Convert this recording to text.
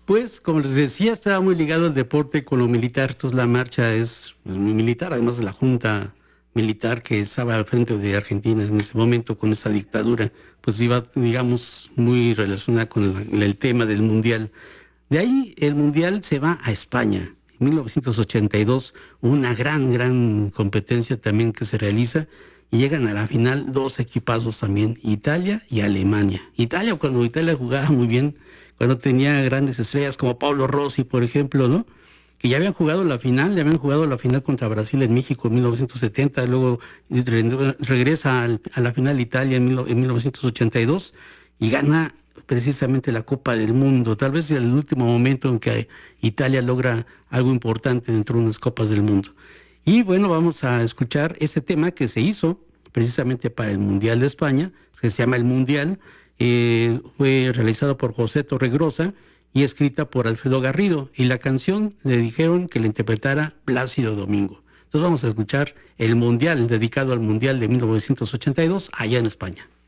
Pues, como les decía, estaba muy ligado el deporte con lo militar. Entonces, la marcha es pues, muy militar, además de la junta militar que estaba al frente de Argentina en ese momento con esa dictadura, pues iba, digamos, muy relacionada con el tema del mundial. De ahí, el mundial se va a España. En 1982, una gran competencia también que se realiza y llegan a la final dos equipazos también, Italia y Alemania. Italia, cuando Italia jugaba muy bien, cuando tenía grandes estrellas como Pablo Rossi, por ejemplo, ¿no? Que ya habían jugado ya habían jugado la final contra Brasil en México en 1970, luego regresa a la final Italia en 1982 y gana precisamente la Copa del Mundo. Tal vez en el último momento en que Italia logra algo importante dentro de unas Copas del Mundo. Y bueno, vamos a escuchar este tema que se hizo precisamente para el Mundial de España, que se llama El Mundial. Fue realizado por José Torregrosa y escrita por Alfredo Garrido, y la canción le dijeron que la interpretara Plácido Domingo. Entonces vamos a escuchar el Mundial, dedicado al Mundial de 1982 allá en España.